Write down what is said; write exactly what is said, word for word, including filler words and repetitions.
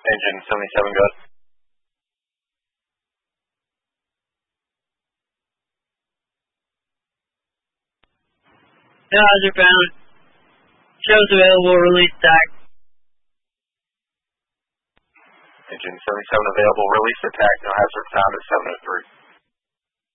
Engine seventy-seven, go ahead. Hazard found. Shows available, release attack. Engine seventy-seven available, release attack, no hazard found at seven oh three.